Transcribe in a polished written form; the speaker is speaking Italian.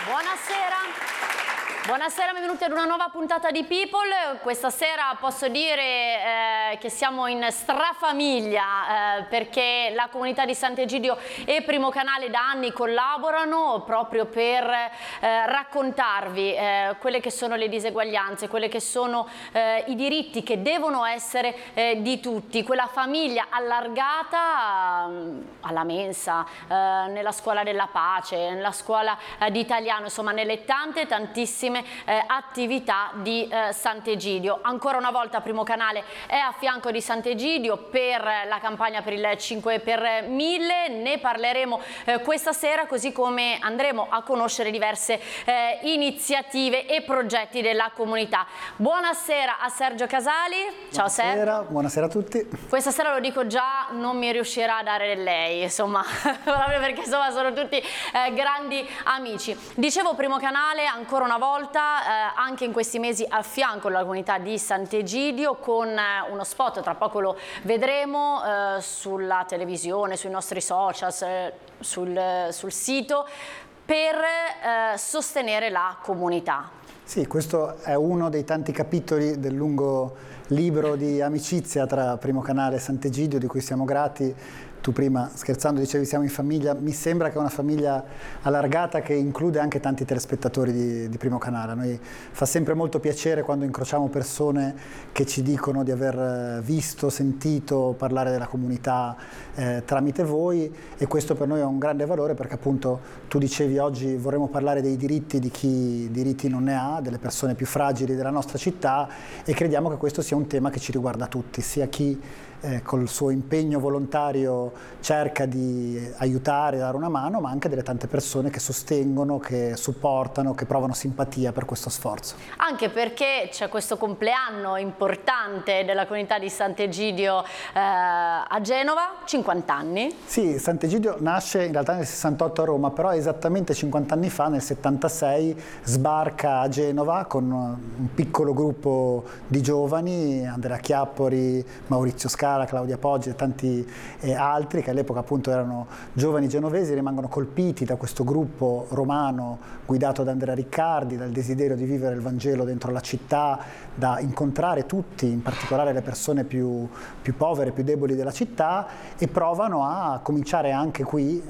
Buonasera. Buonasera, benvenuti ad una nuova puntata di People. Questa sera posso dire che siamo in strafamiglia perché la comunità di Sant'Egidio e Primo Canale da anni collaborano proprio per raccontarvi quelle che sono le diseguaglianze, quelle che sono i diritti che devono essere di tutti, quella famiglia allargata alla mensa, nella scuola della pace, nella scuola di italiano, insomma nelle tantissime attività di Sant'Egidio. Ancora una volta Primo Canale è a fianco di Sant'Egidio per la campagna per il 5 per 1000, ne parleremo questa sera, così come andremo a conoscere diverse iniziative e progetti della comunità. Buonasera a Sergio Casali. Ciao Sergio. Buonasera a tutti. Questa sera lo dico già, non mi riuscirà a dare del lei, insomma, proprio perché insomma sono tutti grandi amici. Dicevo Primo Canale ancora una volta anche in questi mesi a fianco della comunità di Sant'Egidio con uno spot, tra poco lo vedremo sulla televisione, sui nostri social, sul sito, per sostenere la comunità. Sì, questo è uno dei tanti capitoli del lungo libro di amicizia tra Primo Canale e Sant'Egidio, di cui siamo grati. Tu prima, scherzando, dicevi siamo in famiglia. Mi sembra che è una famiglia allargata che include anche tanti telespettatori di Primo Canale. A noi fa sempre molto piacere quando incrociamo persone che ci dicono di aver visto, sentito parlare della comunità tramite voi, e questo per noi è un grande valore, perché appunto tu dicevi oggi vorremmo parlare dei diritti di chi diritti non ne ha, delle persone più fragili della nostra città, e crediamo che questo sia un tema che ci riguarda tutti, sia chi col suo impegno volontario cerca di aiutare, dare una mano, ma anche delle tante persone che sostengono, che supportano, che provano simpatia per questo sforzo. Anche perché c'è questo compleanno importante della comunità di Sant'Egidio a Genova, 50 anni. Sì, Sant'Egidio nasce in realtà nel 68 a Roma, però esattamente 50 anni fa, nel 76, sbarca a Genova con un piccolo gruppo di giovani, Andrea Chiappori, Maurizio Scala, Claudia Poggi e tanti altri che all'epoca appunto erano giovani genovesi, rimangono colpiti da questo gruppo romano guidato da Andrea Riccardi, dal desiderio di vivere il Vangelo dentro la città, da incontrare tutti, in particolare le persone più povere, più deboli della città, e provano a cominciare anche qui